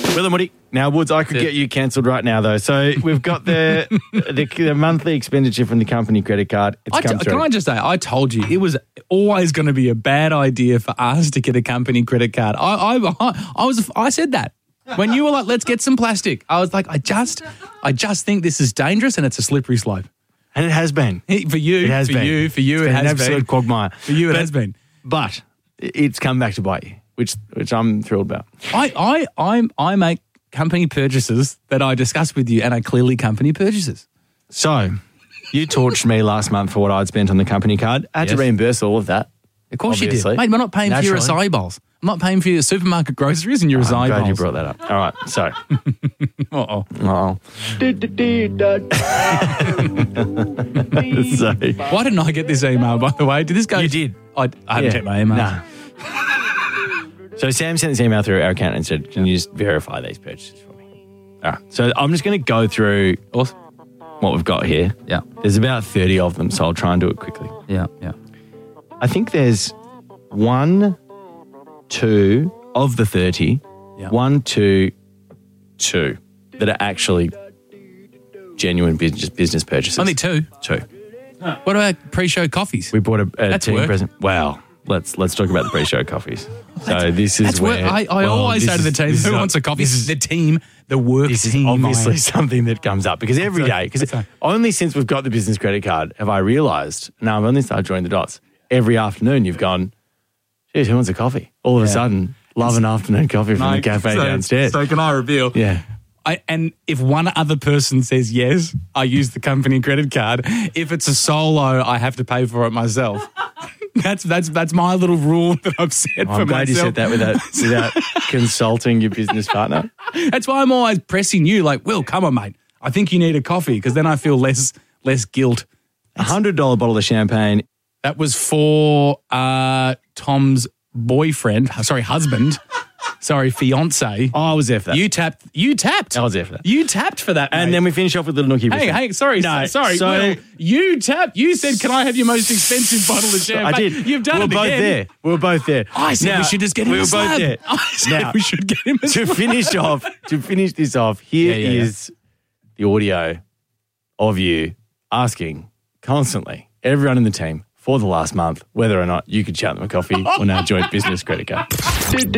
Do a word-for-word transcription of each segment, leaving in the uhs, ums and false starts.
Will and Woody. Now, Woods, I could get you cancelled right now, though. So we've got the, the the monthly expenditure from the company credit card. It's I come t- through. Can I just say, I told you, it was always going to be a bad idea for us to get a company credit card. I, I, I, I was, I said that. When you were like, let's get some plastic, I was like, I just, I just think this is dangerous and it's a slippery slope. And it has been. For you, it has for been. you, for you, It's it been has an absolute been. quagmire. For you, it But- has been. But it's come back to bite you, which which I'm thrilled about. I, I, I, I make company purchases that I discuss with you and are clearly company purchases. So, you torched me last month for what I'd spent on the company card. I had Yes. to reimburse all of that. Of course Obviously. you did. Mate, we're not paying for your Naturally. acai bowls. I'm not paying for your supermarket groceries and your I'm acai glad bowls. you brought that up. All right, so. Uh-oh. Oh. so, Why didn't I get this email, by the way? Did this go? You did. I, I haven't Yeah. checked my emails. Nah. So Sam sent this email through our account and said, can you just verify these purchases for me? All right. So I'm just going to go through Awesome. what we've got here. Yeah. There's about thirty of them, so I'll try and do it quickly. Yeah, yeah. I think there's one, two of the thirty, Yeah. one, two, two that are actually genuine business business purchases. Only two. Two. What about pre-show coffees? We bought a, a That's team work. present. Wow. Let's let's talk about the pre-show coffees. So this is That's where work. I, I well, always this say to the is- team, this is who not- wants a coffee? This is the team, the work This is team. obviously I- something that comes up because every That's day, right. because That's right. only since we've got the business credit card have I realised, now I've only started joining the dots, every afternoon you've gone, geez, who wants a coffee? All of a Yeah. sudden, love an afternoon coffee from the Mate, cafe so- downstairs. So can I reveal? yeah. I, and if one other person says yes, I use the company credit card. If it's a solo, I have to pay for it myself. That's that's that's my little rule that I've set Well, for I'm glad myself. you said that without, without consulting your business partner. That's why I'm always pressing you, like, Will, come on, mate. I think you need a coffee because then I feel less less guilt. A one hundred dollars bottle of champagne. That was for uh, Tom's boyfriend, sorry, husband, sorry, fiance. Oh, I was there for that. You tapped. You tapped. I was there for that. You tapped for that, And mate. then we finish off with Little Nookie. Hey, Biscuit. hey, sorry, No, so- sorry. so- Will, you tapped. You said, "Can I have your most expensive bottle of champagne?" I did. You've done we were it both again. there. We were both there. I said Now, we should just get him we a were slab. both there. I said Now, we should get him a to slab. finish off, to finish this off, here Yeah, yeah, is the audio of you asking constantly everyone in the team for the last month whether or not you could shout them a coffee on our joint business credit card. Would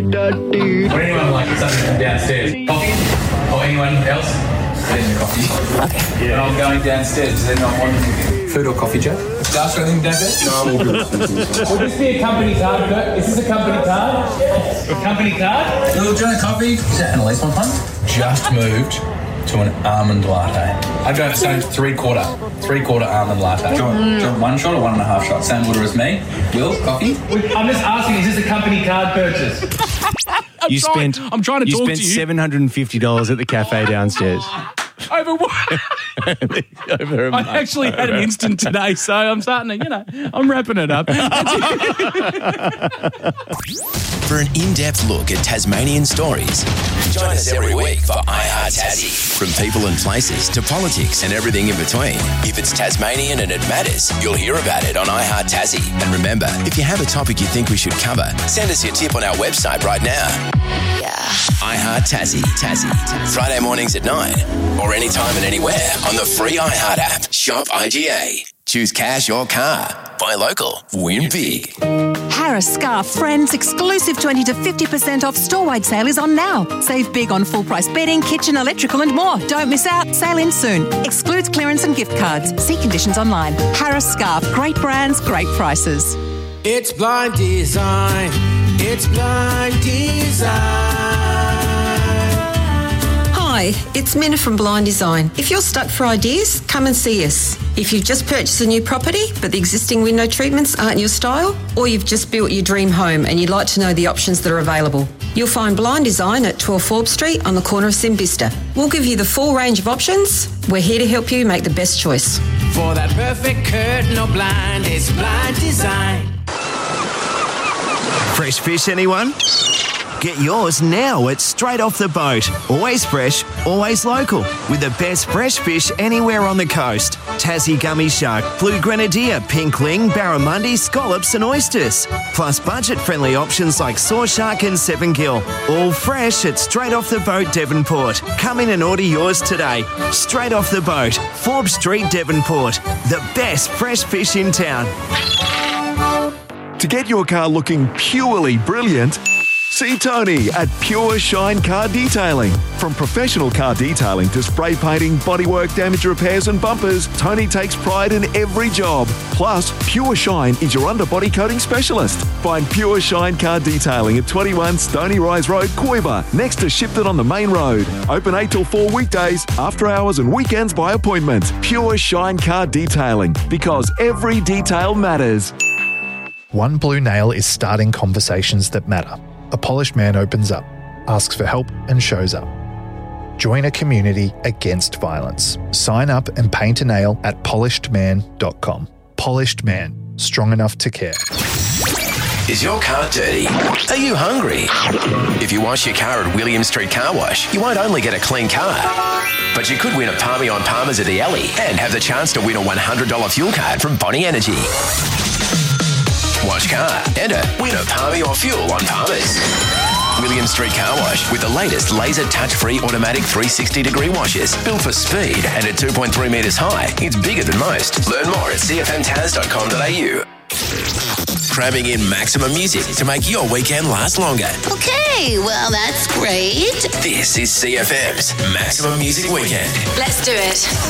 anyone like something from downstairs? Coffee? Or anyone else? Getting a coffee. Yeah. I'm going downstairs. Does anyone want anything? Food or coffee, Joe? Ask for anything downstairs? No, I'm all good. Will this be a company card? Kurt? Is this a company card? A company card? Little joint coffee. Is that Annalise one fun? Just moved to an almond latte. I go so three quarter, three quarter almond latte. Do you, want, do you want one shot or one and a half shot? Same order as me. Will, coffee? I'm just asking, is this a company card purchase? You trying- spent, I'm trying to you talk spent to you. seven hundred fifty dollars at the cafe downstairs. Over what? Over a I month. actually had an instant today, so I'm starting to, you know, I'm wrapping it up. For an in-depth look at Tasmanian stories, join us every week for iHeart Tassie. From people and places to politics and everything in between. If it's Tasmanian and it matters, you'll hear about it on iHeart Tassie. And remember, if you have a topic you think we should cover, send us your tip on our website right now. Yeah. iHeart Tassie. Tassie. Friday mornings at nine or anytime and anywhere on the free iHeart app. Shop I G A. Choose cash or car. Buy local. Win big. Harris Scarf Friends exclusive twenty to fifty percent off store-wide sale is on now. Save big on full price bedding, kitchen, electrical and more. Don't miss out. Sale in soon. Excludes clearance and gift cards. See conditions online. Harris Scarf. Great brands, great prices. It's Blind Design. It's Blind Design. Hi, it's Minna from Blind Design. If you're stuck for ideas, come and see us. If you've just purchased a new property but the existing window treatments aren't your style, or you've just built your dream home and you'd like to know the options that are available, you'll find Blind Design at twelve Forbes Street on the corner of Simbista. We'll give you the full range of options. We're here to help you make the best choice. For that perfect curtain or blind, it's Blind Design. Fresh fish, anyone? Get yours now at Straight Off the Boat. Always fresh, always local, with the best fresh fish anywhere on the coast. Tassie gummy shark, blue grenadier, pink ling, barramundi, scallops and oysters. Plus budget-friendly options like saw shark and seven gill. All fresh at Straight Off the Boat, Devonport. Come in and order yours today. Straight Off the Boat, Forbes Street, Devonport. The best fresh fish in town. To get your car looking purely brilliant, see Tony at Pure Shine Car Detailing. From professional car detailing to spray painting, bodywork, damage repairs and bumpers, Tony takes pride in every job. Plus, Pure Shine is your underbody coating specialist. Find Pure Shine Car Detailing at twenty-one Stony Rise Road, Coiba, next to Shipton on the main road. Open eight till four weekdays, after hours and weekends by appointment. Pure Shine Car Detailing, because every detail matters. One Blue Nail is starting conversations that matter. A polished man opens up, asks for help and shows up. Join a community against violence. Sign up and paint a nail at polished man dot com. Polished Man, strong enough to care. Is your car dirty? Are you hungry? If you wash your car at William Street Car Wash, you won't only get a clean car, but you could win a Palmy on Palmers at the Alley and have the chance to win a one hundred dollars fuel card from Bonnie Energy. Wash car. Enter. Win a Palmy or fuel on Palmers. William Street Car Wash with the latest laser touch-free automatic three hundred sixty degree washes. Built for speed and at two point three metres high. It's bigger than most. Learn more at c f m taz dot com dot a u. Cramming in maximum music to make your weekend last longer. Okay, well, that's great. This is C F M's Maximum Music Weekend. Let's do it.